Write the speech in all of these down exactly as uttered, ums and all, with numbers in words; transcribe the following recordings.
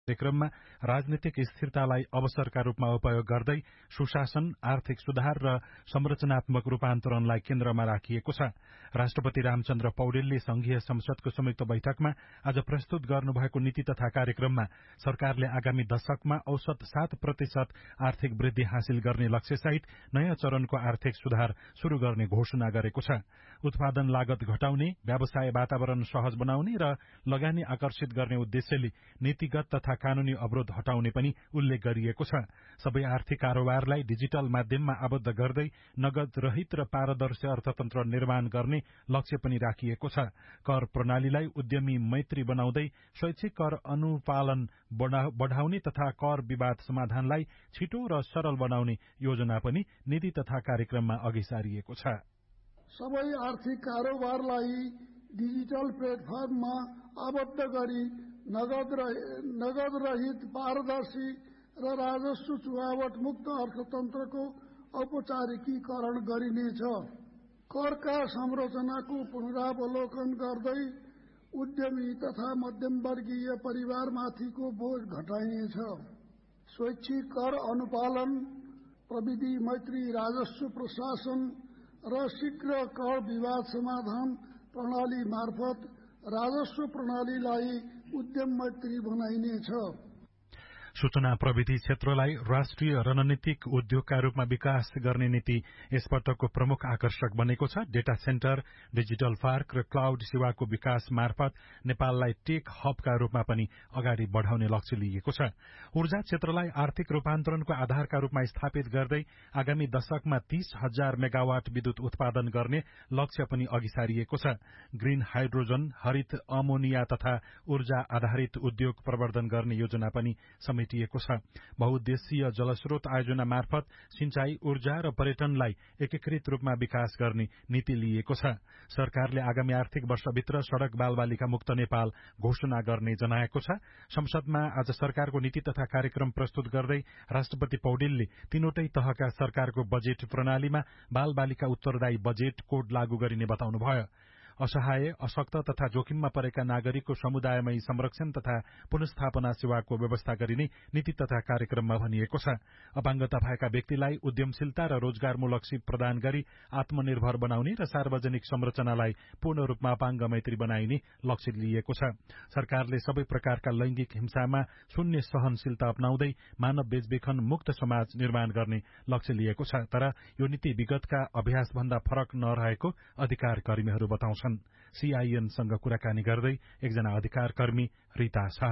कार्यक्रममा राजनीतिक स्थिरतालाई अवसरका रूपमा उपयोग गर्दै सुशासन, आर्थिक सुधार र संरचनात्मक रूपान्तरणलाई केन्द्रमा राखिएको छ। राष्ट्रपति रामचन्द्र पौडेलले संघीय संसदको संयुक्त बैठकमा आज प्रस्तुत गर्नुभएको नीति तथा कार्यक्रममा सरकारले आगामी दशकमा औसत सात प्रतिशत आर्थिक वृद्धि हासिल गर्ने लक्ष्यसहित नयाँ चरणको आर्थिक सुधार शुरू गर्ने घोषणा गरेको छ। उत्पादन लागत घटाउने, व्यवसाय वातावरण सहज बनाउने र लगानी आकर्षित गर्ने उद्देश्यले नीतिगत तथा कानूनी अवरोध हटाउने पनि उल्लेख गरिएको छ। सबै आर्थिक कारोबारलाई डिजिटल माध्यममा आबद्ध गर्दै नगद रहित र पारदर्शी अर्थतन्त्र निर्माण गर्ने लक्ष्य पनि राखिएको छ। कर प्रणालीलाई उद्यमी मैत्री बनाउँदै शैक्षिक कर अनुपालन बढ़ाउने तथा कर विवाद समाधानलाई छिटो र सरल बनाउने योजना पनि नीति तथा कार्यक्रममा अघि सारिएको छ। सबै आर्थिक कारोबारलाई डिजिटल प्लेटफर्ममा आबद्ध गरी नगद नगद रहित पारदर्शी र राजस्व चुहावट मुक्त अर्थतन्त्रको औपचारिकीकरण गरिनेछ। करका संरचनाको पुनरावलोकन गर्दै उद्यमी तथा मध्यमवर्गीय परिवारमाथिको बोझ घटाइनेछ। स्वैच्छिक कर अनुपालन, प्रविधि मैत्री राजस्व प्रशासन र शीघ्र कर विवाद समाधान प्रणाली मार्फत राजस्व प्रणालीलाई उद्यम मैत्री बनाइनेछ। सूचना प्रविधि क्षेत्रलाई राष्ट्रिय रणनीतिक उद्योगका रूपमा विकास गर्ने नीति यसपटकको प्रमुख आकर्षक बनेको छ। डेटा सेन्टर, डिजिटल पार्क र क्लाउड सेवाको विकास मार्फत नेपाललाई टेक हबका रूपमा पनि अगाडि बढ़ाउने लक्ष्य लिएको छ। ऊर्जा क्षेत्रलाई आर्थिक रूपान्तरणको आधारका रूपमा स्थापित गर्दै आगामी दशकमा तीस हजार मेगावाट विद्युत उत्पादन गर्ने लक्ष्य पनि अघि सारिएको छ। ग्रीन हाइड्रोजन, हरित अमोनिया तथा ऊर्जा आधारित उद्योग प्रवर्धन गर्ने योजना पनि समेटिएको छ। बहुउद्देश्यीय जलस्रोत आयोजना मार्फत सिंचाई, ऊर्जा र पर्यटनलाई एकीकृत रूपमा विकास गर्ने नीति लिएको छ। सरकारले आगामी आर्थिक वर्षभित्र सड़क बालबालिका मुक्त नेपाल घोषणा गर्ने जनाएको छ। संसदमा आज सरकारको नीति तथा कार्यक्रम प्रस्तुत गर्दै राष्ट्रपति पौडेलले तीनवटै तहका सरकारको बजेट प्रणालीमा बालबालिका उत्तरदायी बजेट कोड लागू गरिने बताउनुभयो। असहाय, अशक्त तथा जोखिममा परेका नागरिकको समुदायमै संरक्षण तथा पुनस्थापना सेवाको व्यवस्था गरिने नीति तथा कार्यक्रममा भनिएको छ। अपाङ्गता भएका व्यक्तिलाई उद्यमशीलता र रोजगारमूलक सिप प्रदान गरी आत्मनिर्भर बनाउने र सार्वजनिक संरचनालाई पूर्ण रूपमा अपाङ्ग मैत्री बनाइने लक्ष्य लिएको छ। सरकारले सबै प्रकारका लैंगिक हिंसामा शून्य सहनशीलता अपनाउँदै मानव बेचबिखन मुक्त समाज निर्माण गर्ने लक्ष्य लिएको छ। तर यो नीति विगतका अभ्यासभन्दा फरक नरहेको अधिकार कर्मीहरू बताउँछन्। सीआईएनसँग कुराकानी गर्दै एकजना अधिकार कर्मी रिता शाह,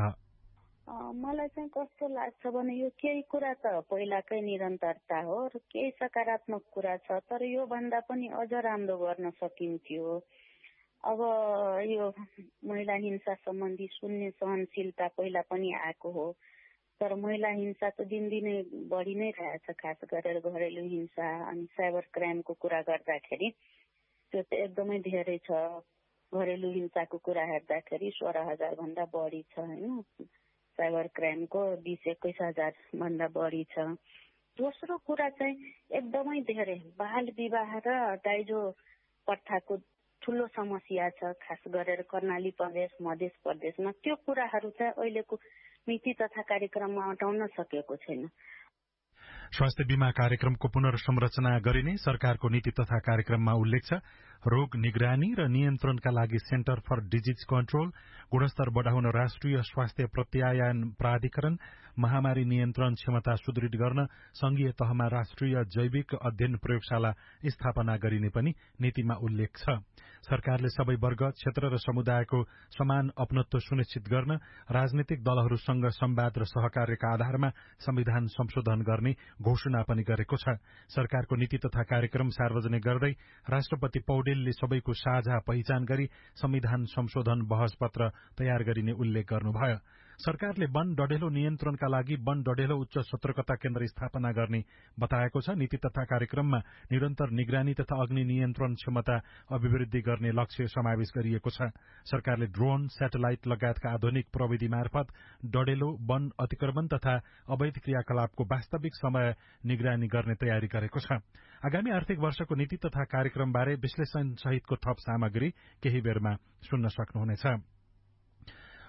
मलाई चाहिँ कस्तो लाग्छ भने यो केही कुरा त पहिलाकै निरन्तरता हो र केही सकारात्मक कुरा छ, तर यो भन्दा पनि अझ राम्रो गर्न सकिन्थ्यो। अब यो महिला हिंसा सम्बन्धी शून्य सहनशीलता पहिला पनि आएको हो, तर महिला हिंसा त दिनदिनै बढी नै रहेछ। खास गरेर घरेलु हिंसा अनि साइबर क्राइमको कुरा गर्दाखेरि त्यो त एकदमै धेरै छ। घरेलु हिंसाको कुरा हेर्दाखेरि सोह्र हजार भन्दा बढी छ होइन, साइबर क्राइमको बिस एक्काइस हजार भन्दा बढी छ। दोस्रो कुरा चाहिँ एकदमै धेरै बाल विवाह र दाइजो प्रथाको ठूलो समस्या छ, खास गरेर कर्णाली प्रदेश, मध्य प्रदेशमा। त्यो कुराहरू चाहिँ अहिलेको नीति तथा कार्यक्रममा हटाउन सकेको छैन। स्वास्थ्य बीमा कार्यक्रमको पुनर्संरचना गरिने सरकारको नीति तथा कार्यक्रममा उल्लेख छ। रोग निगरानी र नियन्त्रणका लागि सेन्टर फर डिजिज कन्ट्रोल, गुणस्तर बढ़ाउन राष्ट्रिय स्वास्थ्य प्रत्यायन प्राधिकरण, महामारी नियन्त्रण क्षमता सुदृढ गर्न संघीय तहमा राष्ट्रिय जैविक अध्ययन प्रयोगशाला स्थापना गरिने पनि नीतिमा उल्लेख छ। सरकारले सबै वर्ग, क्षेत्र र समुदायको समान अपनत्व सुनिश्चित गर्न राजनीतिक दलहरूसँग संवाद र सहकार्यका आधारमा संविधान संशोधन गर्ने घोषणा पनि गरेको छ। सरकारको नीति तथा कार्यक्रम सार्वजनिक गर्दै राष्ट्रपति पौडेलले सबैको साझा पहिचान गरी संविधान संशोधन बहस पत्र तयार गरिने उल्लेख गर्नुभयो। सरकारले वन डढेलो नियन्त्रणका लागि वन डढेलो उच्च सतर्कता केन्द्र स्थापना गर्ने बताएको छ। नीति तथा कार्यक्रममा निरन्तर निगरानी तथा अग्नि नियन्त्रण क्षमता अभिवृद्धि गर्ने लक्ष्य समावेश गरिएको छ। सरकारले ड्रोन, स्याटेलाइट लगायतका आधुनिक प्रविधि मार्फत डढेलो, वन अतिक्रमण तथा अवैध क्रियाकलापको वास्तविक समय निगरानी गर्ने तयारी गरेको छ। आगामी आर्थिक वर्षको नीति तथा कार्यक्रमबारे विश्लेषण सहितको थप सामग्री केही बेरमा सुन्न सक्नुहुनेछ।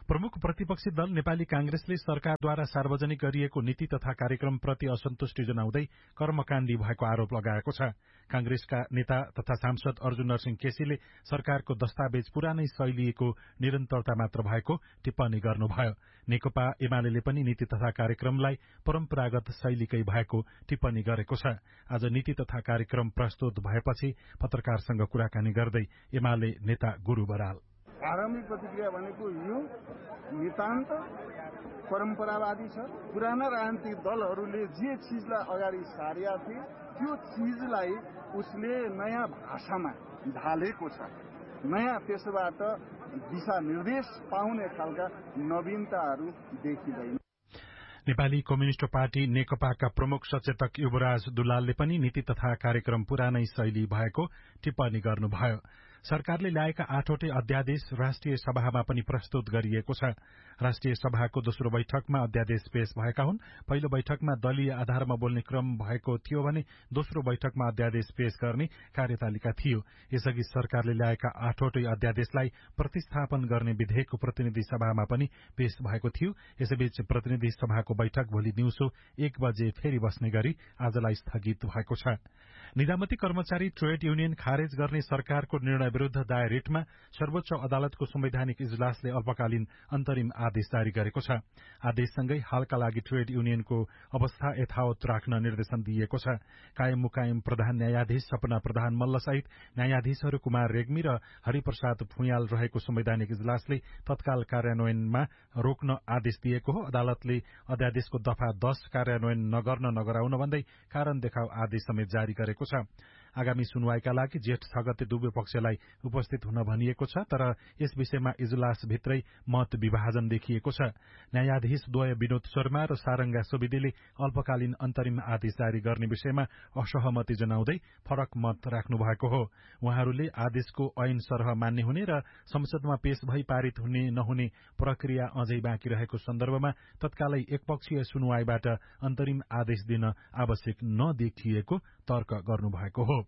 प्रमुख प्रतिपक्षी दल नेपाली कांग्रेसले सरकारद्वारा सार्वजनिक गरिएको नीति तथा कार्यक्रमप्रति असन्तुष्टि जनाउँदै कर्मकाण्डी भएको आरोप लगाएको छ। कांग्रेसका नेता तथा सांसद अर्जुन नरसिंह केसीले सरकारको दस्तावेज पुरानै शैलीको निरन्तरता मात्र भएको टिप्पणी गर्नुभयो। नेकपा एमाले पनि नीति तथा कार्यक्रमलाई परम्परागत शैलीकै भएको टिप्पणी गरेको छ। आज नीति तथा कार्यक्रम प्रस्तुत भएपछि पत्रकारसँग कुराकानी गर्दै एमाले नेता गुरु बराल, आरम्भिक प्रतिक्रिया भनेको यो नितान्त परम्परावादी छ। पुराना राजनीतिक दलहरूले जे चीजलाई अगाडि सारेका थिए त्यो चीजलाई उसले नयाँ भाषामा ढालेको छ। नयाँ त्यसबाट दिशा निर्देश पाउने खालका नवीनताहरू देखिँदैन। नेपाली कम्युनिष्ट पार्टी नेकपाका प्रमुख सचेतक युवराज दुलालले पनि नीति तथा कार्यक्रम पुरानै शैली भएको टिप्पणी गर्नुभयो। सरकारले ल्याएका आठवटै अध्यादेश राष्ट्रिय सभामा पनि प्रस्तुत गरिएको छ। राष्ट्रिय सभाको दोस्रो बैठकमा अध्यादेश पेश भएका हुन्। पहिलो बैठकमा दलीय आधारमा बोल्ने क्रम भएको थियो भने दोस्रो बैठकमा अध्यादेश पेश गर्ने कार्यतालिका थियो। यसअघि सरकारले ल्याएका आठवटै अध्यादेशलाई प्रतिस्थापन गर्ने विधेयकको प्रतिनिधि सभामा पनि पेश भएको थियो। यसैबीच प्रतिनिधि सभाको बैठक भोलि दिउँसो एक बजे फेरि बस्ने गरी आजलाई स्थगित भएको छ। निजामती कर्मचारी ट्रेड युनियन खारेज गर्ने सरकारको निर्णय विरूद्ध दायर रिटमा सर्वोच्च अदालतको संवैधानिक इजलासले अल्पकालीन अन्तरिम आदेश जारी गरेको छ। आदेशसँगै हालका लागि ट्रेड युनियनको अवस्था यथावत राख्न निर्देशन दिएको छ। कायम मुकायम प्रधान न्यायाधीश सपना प्रधान मल्लसहित न्यायाधीशहरू कुमार रेग्मी र हरिप्रसाद भुइयाल रहेको संवैधानिक इजलासले तत्काल कार्यान्वयनमा रोक्न आदेश दिएको हो। अदालतले अध्यादेशको दफा दश कार्यान्वयन नगर्न नगराउन भन्दै कारण देखाउ आदेश समेत जारी गरेको छ। आगामी सुनवाईका लागि जेठ छ गते दुवै पक्षलाई उपस्थित हुन भनिएको छ, तर यस विषयमा इजलासभित्रै मत विभाजन देखिएको छ। न्यायाधीश द्वय विनोद शर्मा र सारंगा सुवेदीले अल्पकालीन अन्तरिम आदेश जारी गर्ने विषयमा असहमति जनाउँदै फरक मत राख्नु भएको हो। उहाँहरूले आदेशको ऐन सरह मान्य हुने र संसदमा पेश भई पारित हुने नहुने प्रक्रिया अझै बाँकी रहेको सन्दर्भमा तत्कालै एकपक्षीय सुनवाईबाट अन्तरिम आदेश दिन आवश्यक नदेखिएको तर्क गर्नुभएको हो।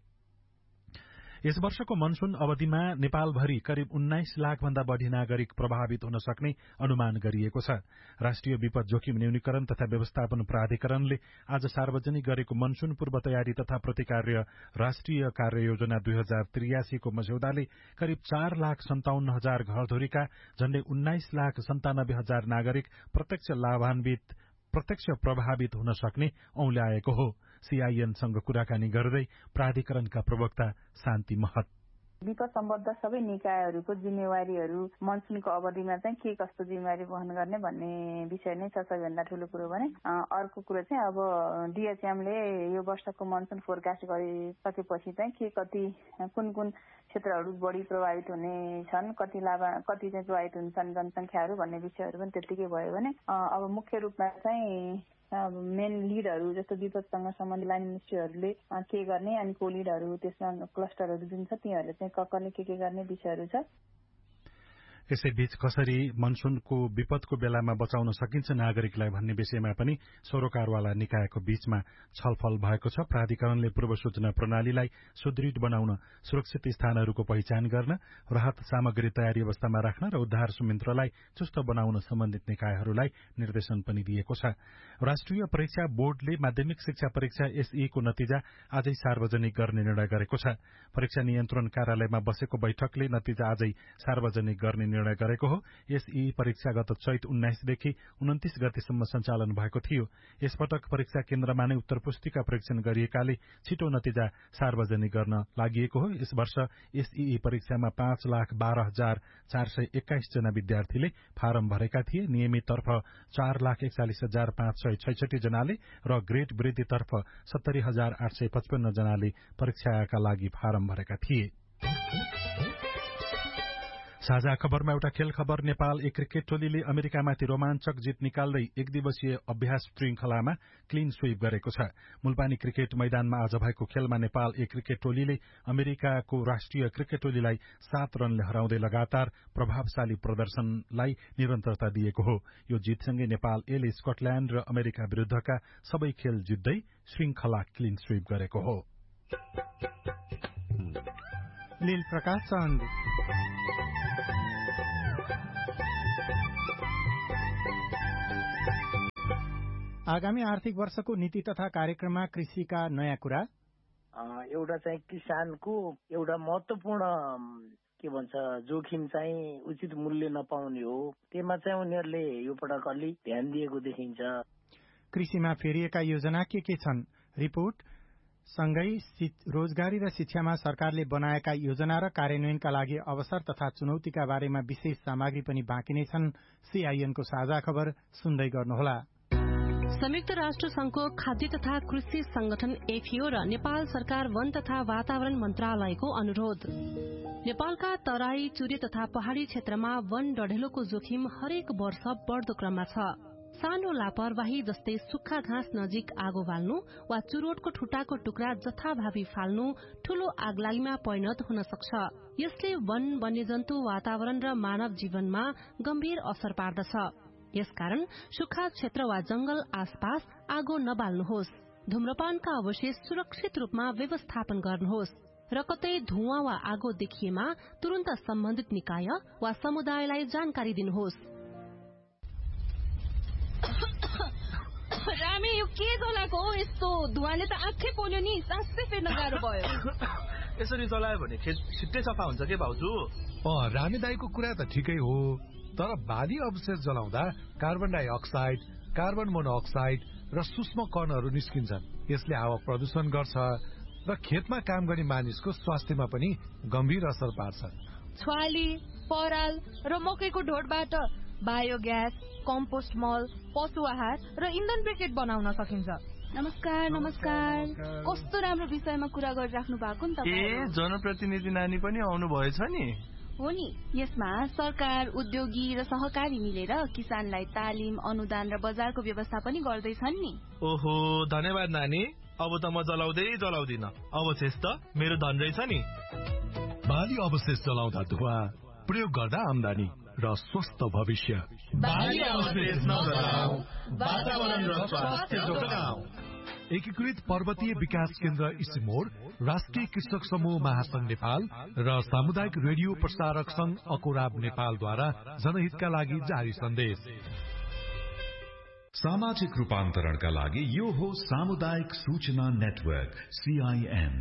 यस वर्षको मनसून अवधिमा नेपालभरि करिब उन्नाइस लाख भन्दा बढ़ी नागरिक प्रभावित हुन सक्ने अनुमान गरिएको छ। राष्ट्रिय विपद जोखिम न्यूनीकरण तथा व्यवस्थापन प्राधिकरणले आज सार्वजनिक गरेको मनसून पूर्व तयारी तथा प्रतिकार्य राष्ट्रिय कार्ययोजना दुई हजार त्रियासीको मस्यौदाले करिब चार लाख सन्ताउन्न हजार घरधुरीका झण्डै उन्नाइस लाख सन्तानब्बे हजार नागरिक प्रत्यक्ष लाभान्वित प्रत्यक्ष प्रभावित हुन सक्ने औल्याएको हो। सीआईएनसँग कुराकानी गर्दै प्राधिकरणका प्रवक्ता शान्ति महत, विपद सम्बद्ध सबै निकायहरूको जिम्मेवारीहरू मनसुनको अवधिमा चाहिँ के कस्तो जिम्मेवारी वहन गर्ने भन्ने विषय नै छ सबैभन्दा ठूलो कुरो भने। अर्को कुरो चाहिँ अब डीएचएमले यो वर्षको मनसुन फोरकास्ट गरिसकेपछि चाहिँ के कति कुन कुन क्षेत्रहरू बढी प्रभावित हुने छन्, कति लाभ कति चाहिँ प्रभावित हुन्छन् जनसङ्ख्याहरू भन्ने विषयहरू पनि त्यत्तिकै भयो भने अब मुख्य रूपमा चाहिँ मेन लिडहरू जस्तो विपदसँग सम्बन्धित लाइन मिनिस्ट्रीहरूले के गर्ने अनि को लिडहरू त्यसमा क्लस्टरहरू जुन छ तिनीहरूले चाहिँ कसले के के गर्ने विषयहरू छ। यसैबीच कसरी मनसूनको विपदको बेलामा बचाउन सकिन्छ नागरिकलाई भन्ने विषयमा पनि सरोकारवाला निकायको बीचमा छलफल भएको छ। प्राधिकरणले पूर्व सूचना प्रणालीलाई सुदृढ बनाउन, सुरक्षित स्थानहरूको पहिचान गर्न, राहत सामग्री तयारी अवस्थामा राख्न र उद्धार संयन्त्रलाई चुस्त बनाउन सम्बन्धित निकायहरूलाई निर्देशन पनि दिएको छ। राष्ट्रिय परीक्षा बोर्डले माध्यमिक शिक्षा परीक्षा एसई को नतिजा आजै सार्वजनिक गर्ने निर्णय गरेको छ। परीक्षा नियन्त्रण कार्यालयमा बसेको बैठकले नतिजा आजै सार्वजनिक गर्ने निर्णय गरेको हो। एसई परीक्षा गत चैत उन्नाइसदेखि उन्तिस गतेसम्म सञ्चालन भएको थियो। यसपटक परीक्षा केन्द्रमा नै उत्तर पुस्तिका परीक्षण गरिएकाले छिटो नतिजा सार्वजनिक गर्न लागि हो। यस वर्ष एसई परीक्षामा पाँच लाख बाह्र हजार चार सय एक्काइस जना विद्यार्थीले फारम भरेका थिए। नियमिततर्फ चार लाख एकचालिस हजार पाँच सय छैसठी जनाले र ग्रेड वृद्धितर्फ सत्तरी हजार आठ सय पचपन्न जनाले परीक्षाका लागि फारम भरेका थिए। साझा खबरमा एउटा खेल खबर। नेपाल एक क्रिकेट टोलीले अमेरिकामाथि रोमाञ्चक जित निकाल्दै एक दिवसीय अभ्यास श्रृंखलामा क्लीन स्वीप गरेको छ। मुलपानी क्रिकेट मैदानमा आज भएको खेलमा नेपाल एक क्रिकेट टोलीले अमेरिकाको राष्ट्रिय क्रिकेट टोलीलाई सात रनले हराउँदै लगातार प्रभावशाली प्रदर्शनलाई निरन्तरता दिएको हो। यो जितसँगै नेपाल एले स्कटल्याण्ड र अमेरिका विरूद्धका सबै खेल जित्दै श्रृंखला क्लीन स्वीप गरेको हो। लील प्रकाश चन्द आगामी आर्थिक वर्षको नीति तथा कार्यक्रममा कृषिका नयाँ कुरा। एउटा चाहिँ किसानको एउटा महत्वपूर्ण के भन्छ जोखिम चाहिँ उचित मूल्य नपाउने हो। त्यसमा चाहिँ उनीहरूले यो पटक अलि ध्यान दिएको देखिन्छ। कृषिमा फेरिएका योजना के के छन्? रिपोर्ट। सँगै रोजगारी र शिक्षामा सरकारले बनाएका योजना र कार्यान्वयनका लागि अवसर तथा चुनौतीका बारेमा विशेष सामग्री पनि बाँकी नै छन्। सीआईएनको साझा खबर सुन्दै गर्नुहोला। संयुक्त राष्ट्र संघको खाद्य तथा कृषि संगठन एफएओ र नेपाल सरकार वन तथा वातावरण मन्त्रालयको अनुरोध। नेपालका तराई, चुरे तथा पहाड़ी क्षेत्रमा वन डढेलोको जोखिम हरेक वर्ष बढ्दो क्रममा छ। सानो लापरवाही जस्तै सुक्खा घाँस नजिक आगो बाल्नु वा चुरोटको ठुटाको टुक्रा जथाभावी फाल्नु ठूलो आगलागीमा परिणत हुन सक्छ। यसले वन, वन्यजन्तु, वातावरण र मानव जीवनमा गम्भीर असर पार्दछ। यसकारण सुक्खा क्षेत्र वा जंगल आसपास आगो नबाल्नुहोस्। धूम्रपानका अवशेष सुरक्षित रूपमा व्यवस्थापन गर्नुहोस् र कतै धुवाँ वा आगो देखिएमा तुरन्त सम्बन्धित निकाय वा समुदायलाई जानकारी दिनुहोस्। रामे यो के जलाएको हो? यस्तो धुवाले त आँखै पोल्यो नि, सासै फेर्न गाह्रो भयो। यसरी जलायो भने खेत छिट्टै सफा हुन्छ के भाउजू? अँ, रामे दाईको कुरा त ठिकै हो, तर बाली अवशेष जलाउँदा कार्बन डाइअक्साइड, कार्बन मोनोअक्साइड र सूक्ष्म कणहरू निस्किन्छन्। यसले हावा प्रदूषण गर्छ र खेतमा काम गर्ने मानिसको स्वास्थ्यमा पनि गम्भीर असर पार्छ। छ्वाली, पराल र मकैको ढोडबाट बायोग्यास, कम्पोस्ट मल, पशु आहार र इन्धन ब्रिकेट बनाउन सकिन्छ। नमस्कार नमस्कार कस्तो राम्रो विषयमा कुरा गरिराख्नु भएको नि तपाईँ। ए जनप्रतिनिधि नानी पनि आउनु भएछ नि? हो नि। यसमा सरकार, उद्योगी र सहकारी मिलेर किसानलाई तालिम, अनुदान र बजारको व्यवस्था पनि गर्दैछन् नि। ओहो धन्यवाद नानी। अब त म जलाउँदै जलाउँदिन, अवशेष त मेरो धन रहेछ नि। बाली अवशेष जलाउँदा धुवा, प्रयोग गर्दा आम्दानी र स्वस्थ भविष्य। बाली अवशेष नजलाऊ, वातावरण र स्वास्थ्य जोगाऊ। एकीकृत पर्वतीय विकास केन्द्र इसिमोर, राष्ट्रिय कृषक समूह महासंघ नेपाल र सामुदायिक रेडियो प्रसारक संघ अकोराब नेपालद्वारा जनहितका लागि जारी सन्देश। सामाजिक रूपान्तरणका लागि यो हो सामुदायिक सूचना नेटवर्क सीआईएन।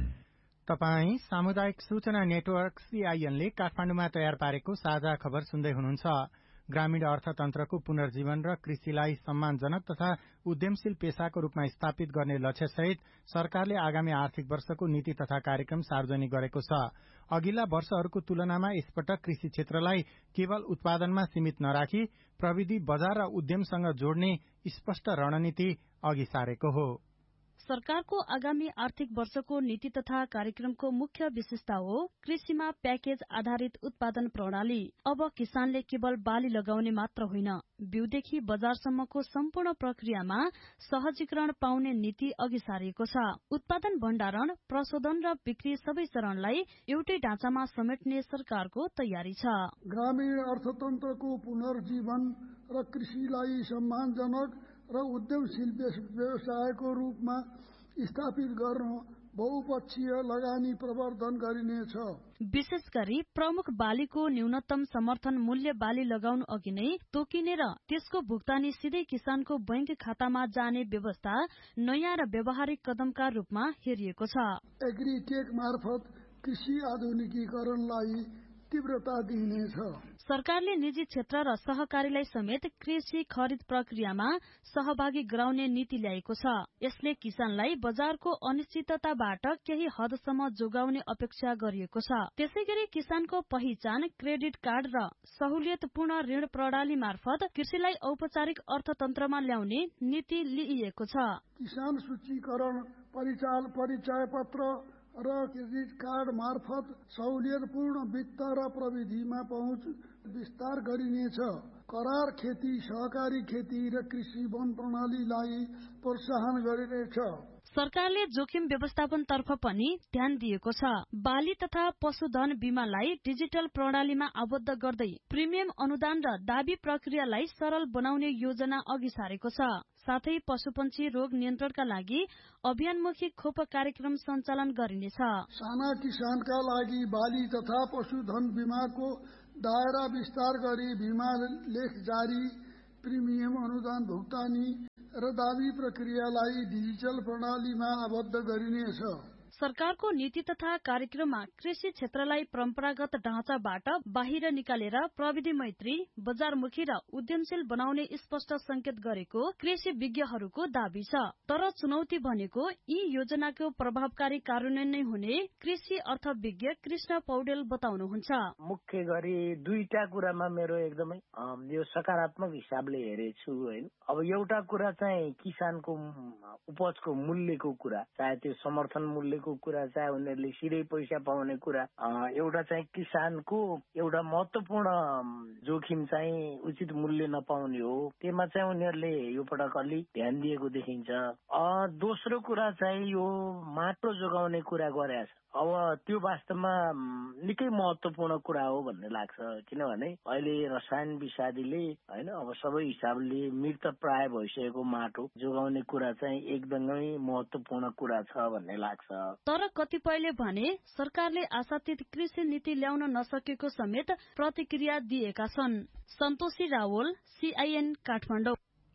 तपाई सामुदायिक सूचना नेटवर्क सीआईएनले काठमाडौँमा तयार पारेको साझा खबर सुन्दै हुनुहुन्छ। ग्रामीण अर्थतन्त्रको पुनर्जीवन र कृषिलाई सम्मानजनक तथा उद्यमशील पेशाको रूपमा स्थापित गर्ने लक्ष्यसहित सरकारले आगामी आर्थिक वर्षको नीति तथा कार्यक्रम सार्वजनिक गरेको छ। अघिल्ला वर्षहरूको तुलनामा यसपटक कृषि क्षेत्रलाई केवल उत्पादनमा सीमित नराखी प्रविधि, बजार र उद्यमसँग जोड्ने स्पष्ट रणनीति अघि सारेको हो। सरकारको आगामी आर्थिक वर्षको नीति तथा कार्यक्रमको मुख्य विशेषता हो कृषिमा प्याकेज आधारित उत्पादन प्रणाली। अब किसानले केवल बाली लगाउने मात्र होइन, बिउदेखि बजारसम्मको सम्पूर्ण प्रक्रियामा सहजीकरण पाउने नीति अघि सारिएको छ। उत्पादन, भण्डारण, प्रशोधन र बिक्री सबै चरणलाई एउटै ढाँचामा समेट्ने सरकारको तयारी छ। ग्रामीण अर्थतन्त्रको पुनर्जीवन र कृषिलाई सम्मानजनक र उद्यमशील व्यवसायको रूपमा स्थापित गर्न बहुपक्षीय लगानी प्रवर्धन गरिनेछ। विशेष गरी प्रमुख बालीको न्यूनतम समर्थन मूल्य बाली लगाउनु अघि नै तोकिने र त्यसको भुक्तानी सिधै किसानको बैंक खातामा जाने व्यवस्था नयाँ र व्यावहारिक कदमका रूपमा हेरिएको छ। एग्रीटेक मार्फत कृषि आधुनिकीकरणलाई तीव्रता दिइनेछ। सरकारले निजी क्षेत्र र सहकारीलाई समेत कृषि खरिद प्रक्रियामा सहभागी गराउने नीति ल्याएको छ। यसले किसानलाई बजारको अनिश्चितताबाट केही हदसम्म जोगाउने अपेक्षा गरिएको छ। त्यसैगरी किसानको पहिचान, क्रेडिट कार्ड र सहुलियतपूर्ण ऋण प्रणाली मार्फत कृषिलाई औपचारिक अर्थतन्त्रमा ल्याउने नीति लिइएको छ। किसान सूचीकरण, परिचाल परिचय पत्र र क्रेडिट कार्ड मार्फत सहुलियतपूर्ण वित्त र प्रविधिमा पहुँच विस्तार गरिनेछ। करार खेती, सहकारी खेती र कृषि वन प्रणालीलाई प्रोत्साहन गरिनेछ। सरकारले जोखिम व्यवस्थापन तर्फ पनि ध्यान दिएको छ। बाली तथा पशुधन बीमालाई डिजिटल प्रणालीमा आबद्ध गर्दै प्रिमियम अनुदान र दाबी प्रक्रियालाई सरल बनाउने योजना अघि सारेको छ। साथै पशुपन्छी रोग नियन्त्रणका लागि अभियानमुखी खोप कार्यक्रम सञ्चालन गरिनेछ। साना किसानका लागि बाली तथा पशुधन बीमाको दायरा विस्तार गरी बीमा लेख जारी, प्रिमियम अनुदान भुक्तानी र दावी प्रक्रियालाई डिजिटल प्रणालीमा आबद्ध गरिनेछ। सरकारको नीति तथा कार्यक्रममा कृषि क्षेत्रलाई परम्परागत ढाँचाबाट बाहिर निकालेर प्रविधि मैत्री, बजारमुखी र उद्यमशील बनाउने स्पष्ट संकेत गरेको कृषि विज्ञहरूको दावी छ। तर चुनौती भनेको यी योजनाको प्रभावकारी कार्यान्वयन नै हुने कृषि अर्थविज्ञ कृष्ण पौडेल बताउनुहुन्छ। मुख्य गरी दुईटा कुरामा मेरो एकदमै यो सकारात्मक हिसाबले हेरेछु हैन। अब एउटा कुरा चाहिँ किसानको उपजको मूल्यको कुरा, चाहे त्यो समर्थन मूल्यको कुरा, चाहे उनीहरूले सिधै पैसा पाउने कुरा, एउटा चाहिँ किसानको एउटा महत्वपूर्ण जोखिम चाहिँ उचित मूल्य नपाउने हो। त्यसमा चाहिँ उनीहरूले यो पटक अलि ध्यान दिएको देखिन्छ। दोस्रो कुरा चाहिँ यो माटो जोगाउने कुरा गरेको छ। अब त्यो वास्तवमा निकै महत्वपूर्ण कुरा हो भन्ने लाग्छ, किनभने अहिले रसायन विषादीले हैन अब सबै हिसाबले मृत प्राय भइसकेको माटो जोगाउने कुरा चाहिँ एकदमै महत्वपूर्ण कुरा छ भन्ने लाग्छ। तर कतिपयले भने सरकारले आशातीत कृषि नीति ल्याउन नसकेको समेत प्रतिक्रिया दिएका छन्। सन्तोषी रावल, सीआईएन काठमाडौँ।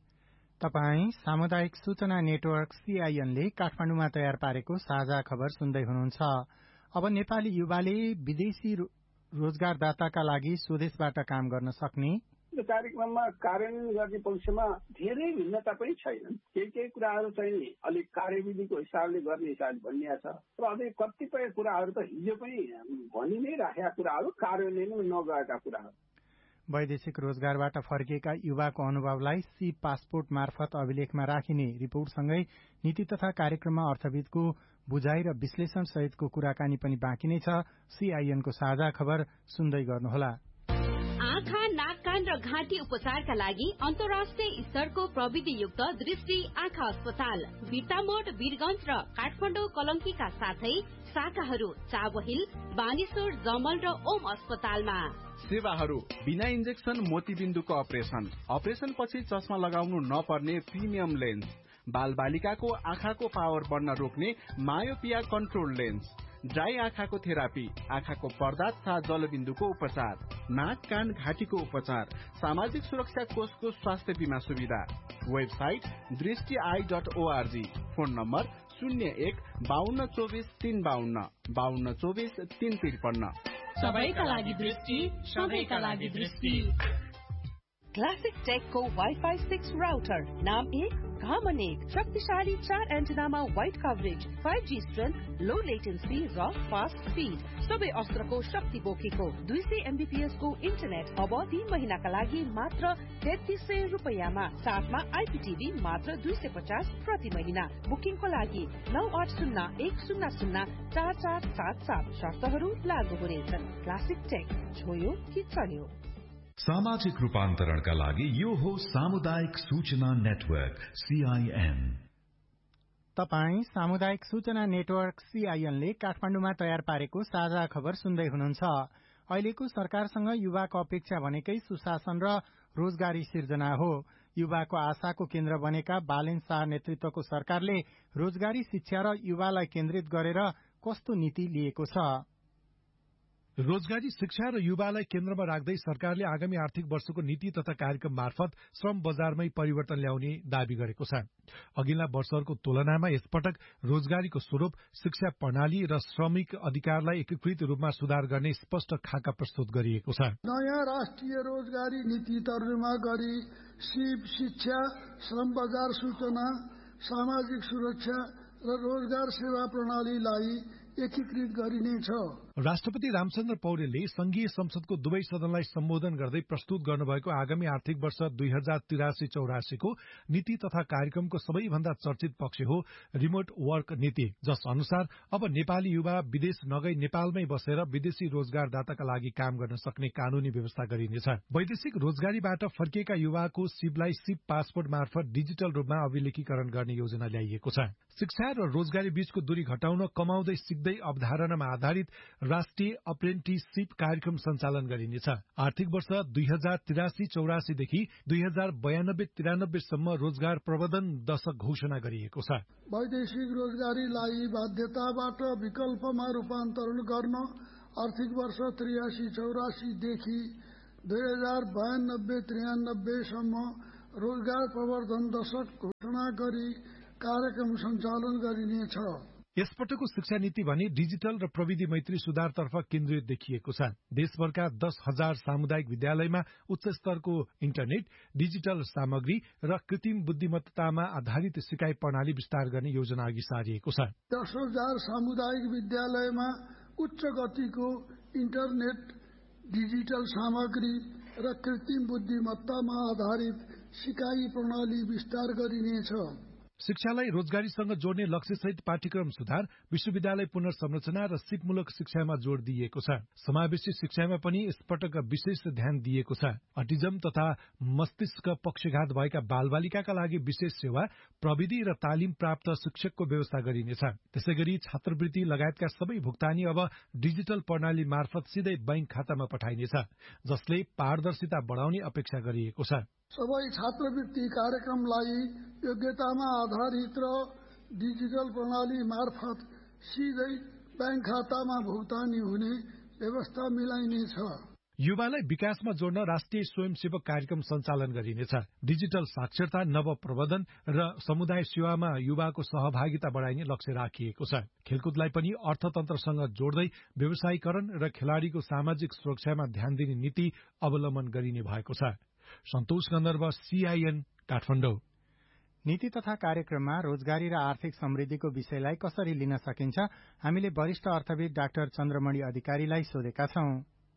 तपाई सामुदायिक सूचना नेटवर्क सीआईएनले काठमाडौँमा तयार पारेको साझा खबर सुन्दै हुनुहुन्छ। अब नेपाली युवाले विदेशी रोजगारदाताका लागि स्वदेशबाट काम गर्न सक्ने कार्यक्रममा कार्यान्वयन गर्ने पक्षमा धेरै भिन्नता पनि छैनन्। केही केही कुराहरू चाहिँ अलिक कार्यविधिको हिसाबले गर्ने हिसाबले भनिएको छ र अझै कतिपय कुराहरू त हिजो पनि भनि नै राखेका कुराहरू कार्यान्वयन नगएका कुराहरू। वैदेशिक रोजगारबाट फर्किएका युवाको अनुभवलाई सी पासपोर्ट मार्फत अभिलेखमा राखिने रिपोर्टसँगै नीति तथा कार्यक्रममा अर्थविदको बुझाइ र विश्लेषण सहितको कुराकानी पनि बाँकी नै छ। सीआईएनको साझा खबर सुन्दै गर्नुहोला। आँखा, नाक, कान र घाँटी उपचारका लागि अन्तर्राष्ट्रिय स्तरको प्रविधियुक्त दृष्टि आँखा अस्पताल बिर्तामोड, वीरगंज र काठमाडौँ कलंकीका साथै शाखाहरू चाबहिल, बानेश्वर, जमल र ओम अस्पतालमा। सेवाहरू बिना इन्जेक्सन मोतीबिन्दुको अपरेसन, अपरेसन पछि चस्मा लगाउनु नपर्ने प्रिमियम लेन्स, बाल बालिकाको आँखाको पावर बढ्न रोक्ने मायोपिया कन्ट्रोल लेन्स, ड्राई आँखाको थेरापी, आँखाको पर्दा तथा जलबिन्दुको उपचार, नाक, कान, घाँटीको उपचार, सामाजिक सुरक्षा कोषको स्वास्थ्य बीमा सुविधा। वेबसाइट दृष्टि I dot ORG. Phone number शून्य एक बाहन्न चौबिस तीन बाहन्न बाहन्न चौबिस तीन त्रिपन्न। सबैका लागि दृष्टि, सबैका लागि दृष्टि। क्लासिक टेकको वाइफाई सिक्स राउटर, नाम एक, काम अनेक, शक्तिशाली चार एन्टेनामा wide coverage, five G strength, लो लेटेन्सी र फास्ट स्पिड, सबै अस्त्रको शक्ति बोकेको दुई सय एमबीपीएस को इन्टरनेट अब तीन महिनाका लागि मात्र तेत्तीस सय रुपियाँमा, साथमा आइपीटीभी मात्र दुई सय पचास प्रति महिना। बुकिङको लागि नौ आठ शून्य एक शून्य शून्य चार चार सात सात। शर्तहरू लागू हुनेछन्। क्लासिक टेक, छोयो कि चल्यो। सामाजिक रूपान्तरणका लागि यो हो सामुदायिक सूचना नेटवर्क सीआईएन। तपाई सामुदायिक सूचना नेटवर्क सीआईएनले काठमाडौँमा तयार पारेको साझा खबर सुन्दै हुनुहुन्छ। अहिलेको सरकारसँग युवाको अपेक्षा भनेकै सुशासन र रोजगारी सिर्जना हो। युवाको आशाको केन्द्र बनेका बालेन शाह नेतृत्वको सरकारले रोजगारी, शिक्षा र युवालाई केन्द्रित गरेर कस्तो नीति लिएको छ? रोजगारी, शिक्षा र युवालाई केन्द्रमा राख्दै सरकारले आगामी आर्थिक वर्षको नीति तथा कार्यक्रम मार्फत श्रम बजारमै परिवर्तन ल्याउने दावी गरेको छ। अघिल्ला वर्षहरूको तुलनामा यसपटक रोजगारीको स्वरूप, शिक्षा प्रणाली र श्रमिक अधिकारलाई एकीकृत रूपमा सुधार गर्ने स्पष्ट खाका प्रस्तुत गरिएको छ। नयाँ राष्ट्रिय रोजगारी नीति तर्जुमा गरी सिप, शिक्षा, श्रम बजार सूचना, सामाजिक सुरक्षा र रोजगार सेवा प्रणालीलाई एकीकृत गरिनेछ। राष्ट्रपति रामचन्द्र पौडेलले संघीय संसदको दुवै सदनलाई सम्बोधन गर्दै प्रस्तुत गर्नुभएको आगामी आर्थिक वर्ष दुई हजार तिरासी चौरासीको नीति तथा कार्यक्रमको सबैभन्दा चर्चित पक्ष हो रिमोट वर्क नीति, जस अनुसार अब नेपाली युवा विदेश नगई नेपालमै बसेर विदेशी रोजगारदाताका लागि काम गर्न सक्ने कानूनी व्यवस्था गरिनेछ। वैदेशिक रोजगारीबाट फर्किएका युवाको सिपलाई सिप पासपोर्ट मार्फत डिजिटल रूपमा अभिलेखीकरण गर्ने योजना ल्याइएको छ। शिक्षा र रोजगारी बीचको दूरी घटाउन कमाउँदै सिक्दै अवधारणामा आधारित राष्ट्रिय अप्रेन्टिसशिप कार्यक्रम सञ्चालन गरिनेछ। आर्थिक वर्ष दुई हजार तिरासी चौरासीदेखि दुई हजार बयानब्बे तिरानब्बेसम्म रोजगार प्रवर्धन दशक घोषणा गरिएको छ। वैदेशिक रोजगारीलाई बाध्यताबाट विकल्पमा रूपान्तरण गर्न आर्थिक वर्ष त्रियासी चौरासीदेखि दुई हजार बयानब्बे त्रियानब्बेसम्म रोजगार प्रवर्धन दशक घोषणा गरी कार्यक्रम सञ्चालन गरिनेछ। यसपटकको शिक्षा नीति भने डिजिटल र प्रविधि मैत्री सुधारतर्फ केन्द्रित देखिएको छ। देशभरका दस हजार सामुदायिक विद्यालयमा उच्च स्तरको इन्टरनेट, डिजिटल सामग्री र कृत्रिम बुद्धिमत्तामा आधारित सिकाइ प्रणाली विस्तार गर्ने योजना अघि सारिएको छ। दस हजार सामुदायिक विद्यालयमा उच्च गतिको इन्टरनेट, डिजिटल सामग्री र कृत्रिम बुद्धिमत्तामा आधारित सिकाइ प्रणाली विस्तार गरिनेछ। शिक्षालाई रोजगारीसँग जोड्ने लक्ष्यसहित पाठ्यक्रम सुधार, विश्वविद्यालय पुनर्संरचना र सिपमूलक शिक्षामा जोड़ दिइएको छ। समावेशी शिक्षामा पनि यसपटक विशेष ध्यान दिएको छ। अटिजम तथा मस्तिष्क पक्षघात भएका बालबालिकाका लागि विशेष सेवा, प्रविधि र तालिम प्राप्त शिक्षकको व्यवस्था गरिनेछ। त्यसैगरी छात्रवृत्ति लगायतका सबै भुक्तानी अब डिजिटल प्रणाली मार्फत सिधै बैंक खातामा पठाइनेछ, जसले पारदर्शिता बढाउने अपेक्षा गरिएको छ। सबै छात्रवृत्ति कार्यक्रमलाई योग्यतामा आधारित र डिजिटल प्रणाली मार्फत सिधै बैंक खातामा भुक्तानी हुने व्यवस्था मिलाइनेछ। युवालाई विकासमा जोड्न राष्ट्रिय स्वयंसेवक कार्यक्रम सञ्चालन गरिनेछ। डिजिटल साक्षरता, नव प्रबन्धन र समुदाय सेवामा युवाको सहभागिता बढाइने लक्ष्य राखिएको छ। खेलकुदलाई पनि अर्थतन्त्रसँग जोड्दै व्यवसायीकरण र खेलाड़ीको सामाजिक सुरक्षामा ध्यान दिने नीति अवलम्बन गरिने भएको छ। सन्तोष गन्धर्व, सीआईएन, काठमाडौँ। नीति तथा कार्यक्रममा रोजगारी र आर्थिक समृद्धिको विषयलाई कसरी लिन सकिन्छ, हामीले वरिष्ठ अर्थविद डाक्टर चन्द्रमणि अधिकारीलाई सोधेका छौं।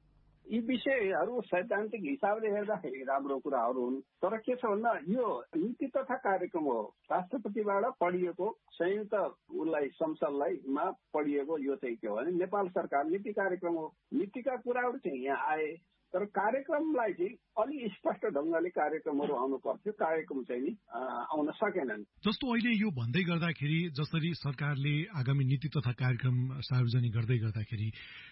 यी विषयहरू सैद्धान्तिक हिसाबले हेर्दाखेरि राम्रो कुराहरू हुन्, तर के छ भन्दा यो नीति तथा कार्यक्रम हो, राष्ट्रपतिबाट पढिएको संयुक्त उसलाई संसदलाई मा पढिएको। यो चाहिँ के हो भने नेपाल सरकार नीति कार्यक्रम हो। नीतिका कुराहरू चाहिँ यहाँ आए, तर कार्यक्रमलाई चाहिँ अलि स्पष्ट ढंगले कार्यक्रमहरू आउनु पर्थ्यो। कार्यक्रम चाहिँ नि आउन सकेनन्। जस्तो अहिले यो भन्दै गर्दाखेरि जसरी सरकारले आगामी नीति तथा कार्यक्रम सार्वजनिक गर्दै गर्दाखेरि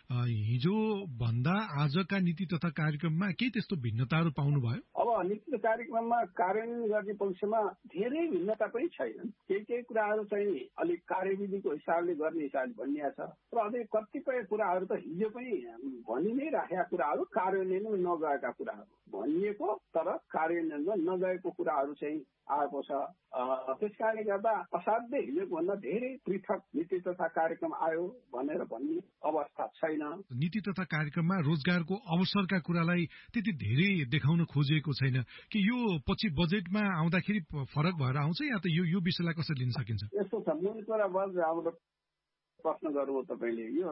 हिजो भन्दा आजका नीति तथा कार्यक्रममा के त्यस्तो भिन्नताहरू पाउनुभयो? अब नीति कार्यक्रममा कार्यान्वयन गर्ने पक्षमा धेरै भिन्नता पनि छैनन्। केही केही कुराहरू चाहिँ अलिक कार्यविधिको हिसाबले गर्ने हिसाबले भनिएको छ, र अझै कतिपय कुराहरू त हिजो पनि भनि नै राखेका कुराहरू कार्यान्वयनमा नगएका कुराहरू भनिएको तर कार्यान्वयनमा नगएको कुराहरू चाहिँ आएको छ। त्यसकारणले गर्दा असाध्यै हिजोको भन्दा धेरै पृथक नीति तथा कार्यक्रम आयो भनेर भन्ने अवस्था छैन। नीति तथा कार्यक्रममा रोजगारको अवसरका कुरालाई त्यति धेरै देखाउन खोजिएको छैन कि यो पछि बजेटमा आउँदाखेरि फरक भएर आउँछ, या त यो यो विषयलाई कसरी लिन सकिन्छ? यस्तो छ, मूल कुरा हाम्रो प्रश्न गर्नु तपाईँले यो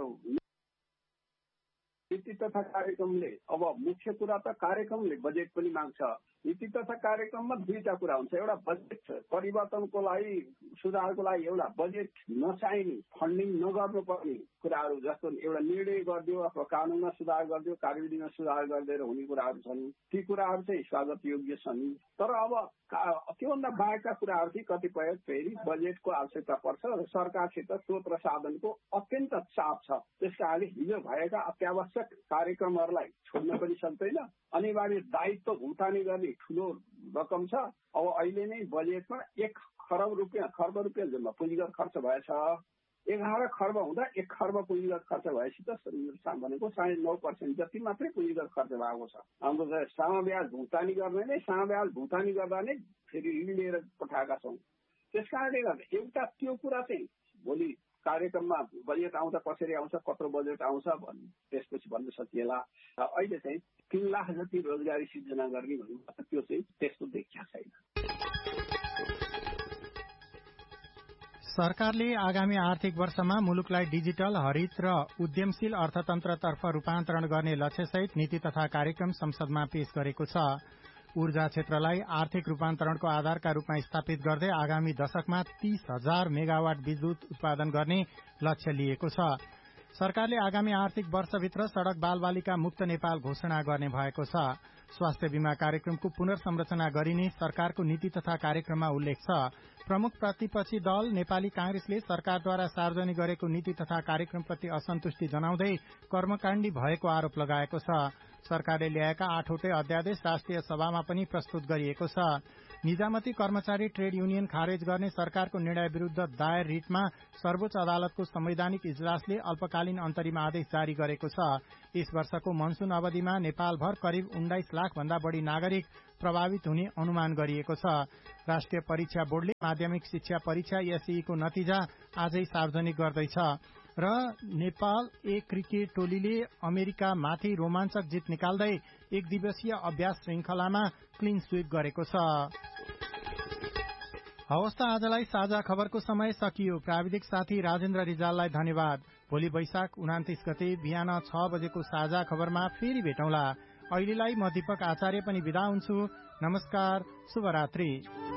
नीति तथा कार्यक्रमले अब मुख्य कुरा त कार्यक्रमले बजेट पनि माग्छ। नीति तथा कार्यक्रममा दुईटा कुरा हुन्छ, एउटा बजेट परिवर्तनको लागि सुधारको लागि एउटा बजेट नचाहिने फन्डिङ नगर्नुपर्ने कुराहरू, जस्तो एउटा निर्णय गरिदियो अथवा कानूनमा सुधार गरिदियो, कार्यविधिमा सुधार गरिदिएर हुने कुराहरू छन्। ती कुराहरू चाहिँ स्वागत योग्य छन्। तर अब त्योभन्दा बाहेकका कुराहरू चाहिँ कतिपय फेरि बजेटको आवश्यकता पर्छ र सरकारसित स्रोत र साधनको अत्यन्त चाप छ। त्यस कारणले हिजो भएका अत्यावश्यक कार्यक्रमहरूलाई छोड्न पनि सक्दैन। अनिवार्य दायित्व भुक्तानी गर्ने ठूलो रकम छ। अब अहिले नै बजेटमा एक खरब रुपियाँ खर्ब रुपियाँ जम्मा पुँजीगत खर्च भएछ। एघार खर्ब हुँदा एक खर्ब पुँजीगत खर्च भएपछि त भनेको साढे नौ पर्सेन्ट जति मात्रै पुँजीगत खर्च भएको छ। हाम्रो सामा ब्याज भुक्तानी गर्ने नै सामा ब्याज भुक्तानी गर्दा नै फेरि ऋण लिएर पठाएका छौँ। त्यस कारणले गर्दा एउटा त्यो कुरा चाहिँ भोलि कार्यक्रममा बजेट आउँदा कसरी आउँछ, कत्रो बजेट आउँछ भन्ने त्यसपछि भन्न सकिएला। अहिले चाहिँ तीन लाख जति रोजगारी सिर्जना गर्ने भन्नु त्यो चाहिँ त्यस्तो देखिया छैन। सरकारले आगामी आर्थिक वर्षमा मुलुकलाई डिजिटल, हरित र उद्यमशील अर्थतन्त्रतर्फ रूपान्तरण गर्ने लक्ष्यसहित नीति तथा कार्यक्रम संसदमा पेश गरेको छ। ऊर्जा क्षेत्रलाई आर्थिक रूपान्तरणको आधारका रूपमा स्थापित गर्दै आगामी दशकमा तीस हजार मेगावाट विद्युत उत्पादन गर्ने लक्ष्य लिएको छ। सरकारले आगामी आर्थिक वर्षभित्र सड़क बालबालिका मुक्त नेपाल घोषणा गर्ने भएको छ। स्वास्थ्य बीमा कार्यक्रमको पुनर्संरचना गरिने सरकारको नीति तथा कार्यक्रममा उल्लेख छ। प्रमुख प्रतिपक्षी दल नेपाली कांग्रेसले सरकारद्वारा सार्वजनिक गरेको नीति तथा कार्यक्रमप्रति असन्तुष्टि जनाउँदै कर्मकाण्डी भएको आरोप लगाएको छ। सरकारले ल्याएका आठवटै अध्यादेश राष्ट्रिय सभामा पनि प्रस्तुत गरिएको छ। निजामती कर्मचारी ट्रेड युनियन खारेज गर्ने सरकारको निर्णय विरूद्ध दायर रिटमा सर्वोच्च अदालतको संवैधानिक इजलासले अल्पकालीन अन्तरिम आदेश जारी गरेको छ। यस वर्षको मनसून अवधिमा नेपालभर करिब उन्नाइस लाख भन्दा बढ़ी नागरिक प्रभावित हुने अनुमान गरिएको छ। राष्ट्रिय परीक्षा बोर्डले माध्यमिक शिक्षा परीक्षा एसई को नतिजा आजै सार्वजनिक गर्दैछ र नेपाल ए क्रिकेट टोलीले अमेरिकामाथि रोमाञ्चक जित निकाल्दै एक दिवसीय अभ्यास श्रृंखलामा क्लिन स्वीप गरेको छ। हवस् त आजलाई साझा खबरको समय सकियो। प्राविधिक साथी राजेन्द्र रिजाललाई धन्यवाद। भोलि वैशाख उनातिस गते बिहान छ बजेको साझा खबरमा फेरि भेटौँला। अहिलेलाई म दीपक आचार्य पनि विदा हुन्छु। नमस्कार, शुभरात्रि।